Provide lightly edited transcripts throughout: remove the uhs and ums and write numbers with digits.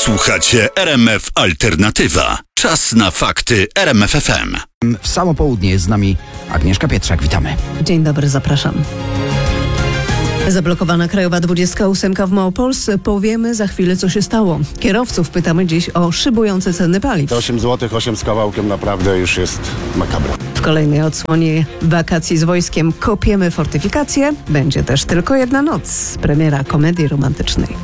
Słuchacie RMF Alternatywa. Czas na fakty RMF FM. W samo południe jest z nami Agnieszka Pietrzak. Witamy. Dzień dobry, zapraszam. Zablokowana Krajowa 28 w Małopolsce. Powiemy za chwilę, co się stało. Kierowców pytamy dziś o szybujące ceny paliw. 8 zł, 8 z kawałkiem naprawdę już jest makabra. W kolejnej odsłonie wakacji z wojskiem kopiemy fortyfikacje. Będzie też tylko jedna noc. Premiera komedii romantycznej.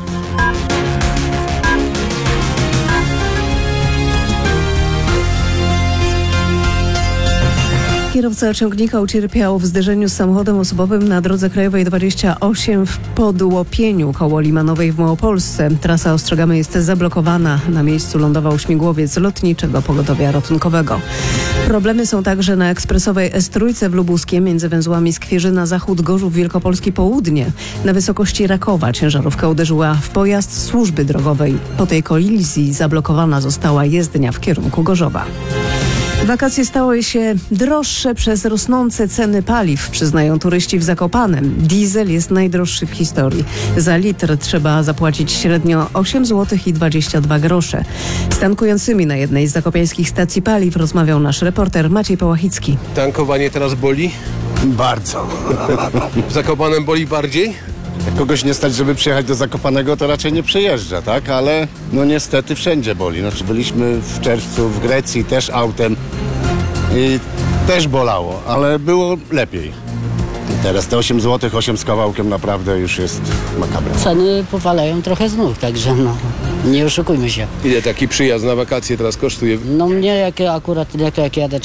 Kierowca ciągnika ucierpiał w zderzeniu z samochodem osobowym na drodze krajowej 28 w Podłopieniu koło Limanowej w Małopolsce. Trasa, ostrzegamy, jest zablokowana. Na miejscu lądował śmigłowiec lotniczego pogotowia ratunkowego. Problemy są także na ekspresowej S3 w Lubuskiem między węzłami Skwierzyna Zachód, Gorzów Wielkopolski Południe. Na wysokości Rakowa ciężarówka uderzyła w pojazd służby drogowej. Po tej kolizji zablokowana została jezdnia w kierunku Gorzowa. Wakacje stały się droższe przez rosnące ceny paliw, przyznają turyści w Zakopanem. Diesel jest najdroższy w historii. Za litr trzeba zapłacić średnio 8 zł i 22 grosze. Z tankującymi na jednej z zakopiańskich stacji paliw rozmawiał nasz reporter Maciej Pałachicki. Tankowanie teraz boli? Bardzo. W Zakopanem boli bardziej? Jak kogoś nie stać, żeby przyjechać do Zakopanego, to raczej nie przyjeżdża, tak? Ale no niestety wszędzie boli. Znaczy byliśmy w czerwcu w Grecji też autem i też bolało, ale było lepiej. I teraz te 8 zł, 8 z kawałkiem naprawdę już jest makabra. Ceny powalają trochę z nóg, także nie oszukujmy się. Ile taki przyjazd na wakacje teraz kosztuje? No mnie jak jadę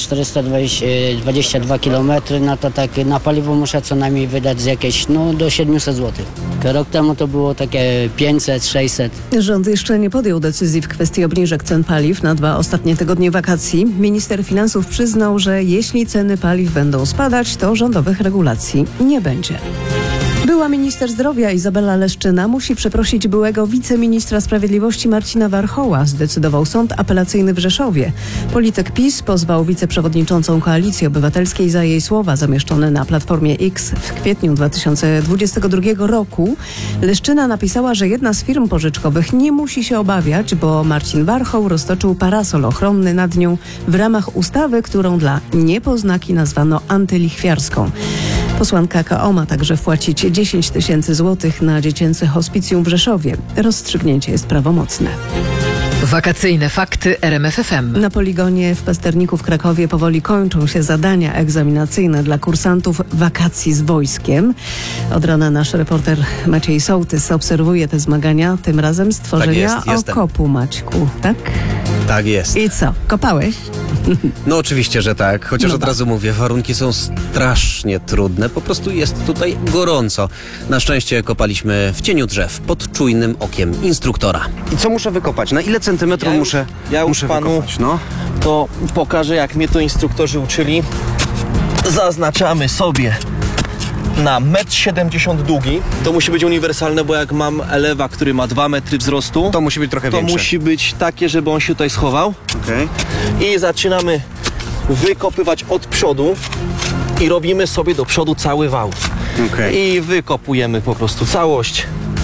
422 km, no to tak na paliwo muszę co najmniej wydać z jakieś do 700 zł. Rok temu to było takie 500, 600. Rząd jeszcze nie podjął decyzji w kwestii obniżek cen paliw na 2 ostatnie tygodnie wakacji. Minister finansów przyznał, że jeśli ceny paliw będą spadać, to rządowych regulacji nie będzie. Była minister zdrowia Izabela Leszczyna musi przeprosić byłego wiceministra sprawiedliwości Marcina Warchoła, zdecydował Sąd Apelacyjny w Rzeszowie. Polityk PiS pozwał wiceprzewodniczącą Koalicji Obywatelskiej za jej słowa zamieszczone na Platformie X w kwietniu 2022 roku. Leszczyna napisała, że jedna z firm pożyczkowych nie musi się obawiać, bo Marcin Warchoł roztoczył parasol ochronny nad nią w ramach ustawy, którą dla niepoznaki nazwano antylichwiarską. Posłanka KO ma także wpłacić 10 000 złotych na dziecięce hospicjum w Rzeszowie. Rozstrzygnięcie jest prawomocne. Wakacyjne fakty RMF FM. Na poligonie w Pasterniku w Krakowie powoli kończą się zadania egzaminacyjne dla kursantów wakacji z wojskiem. Od rana nasz reporter Maciej Sołtys obserwuje te zmagania, tym razem z tworzenia okopu, Maćku, tak? Tak jest. I co, kopałeś? No oczywiście, że tak. Chociaż No od razu mówię, warunki są strasznie trudne. Po prostu jest tutaj gorąco. Na szczęście kopaliśmy w cieniu drzew, pod czujnym okiem instruktora. I co muszę wykopać? Na ile centymetrów muszę panu wykopać? No. to pokażę, jak mnie to instruktorzy uczyli. Zaznaczamy sobie na 1,70 m długi. To musi być uniwersalne, bo jak mam elewa, który ma 2 metry wzrostu, To musi być trochę to większe. musi być takie, żeby on się tutaj schował. Okej. I zaczynamy wykopywać od przodu i robimy sobie do przodu cały wał. Okej. I wykopujemy po prostu całość.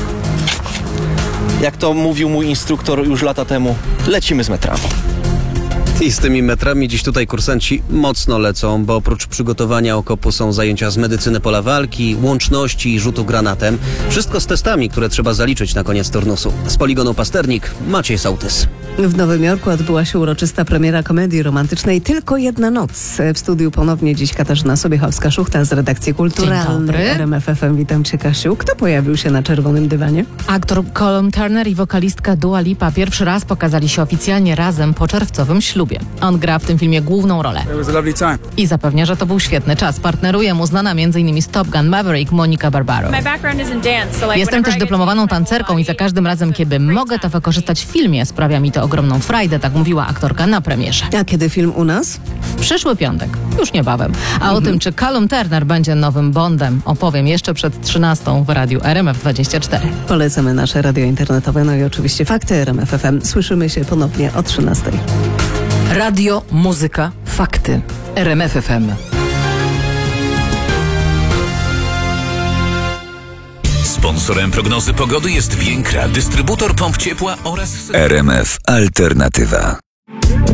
Jak to mówił mój instruktor już lata temu, lecimy z metrami. I z tymi metrami dziś tutaj kursanci mocno lecą, bo oprócz przygotowania okopu są zajęcia z medycyny pola walki, łączności i rzutu granatem. Wszystko z testami, które trzeba zaliczyć na koniec turnusu. Z poligonu Pasternik, Maciej Sołtys. W Nowym Jorku odbyła się uroczysta premiera komedii romantycznej Tylko jedna noc. W studiu ponownie dziś Katarzyna Sobiechowska-Szuchta z redakcji kulturalnej RMF FM. Witam cię, Kasiu. Kto pojawił się na czerwonym dywanie? Aktor Callum Turner i wokalistka Dua Lipa pierwszy raz pokazali się oficjalnie razem po czerwcowym ślubie. On gra w tym filmie główną rolę. I zapewnia, że to był świetny czas. Partneruje mu znana m.in. z Top Gun Maverick Monica Barbaro. Jestem też dyplomowaną tancerką i za każdym razem, kiedy mogę to wykorzystać w filmie, sprawia mi to ogromną frajdę, tak mówiła aktorka na premierze. A kiedy film u nas? W przyszły piątek, już niebawem. A o tym, czy Callum Turner będzie nowym Bondem, opowiem jeszcze przed 13 w radiu RMF24. Polecamy nasze radio internetowe, no i oczywiście fakty RMF FM. Słyszymy się ponownie o 13. Radio, muzyka, fakty. RMF FM. Sponsorem prognozy pogody jest Więkra, dystrybutor pomp ciepła oraz... RMF Alternatywa.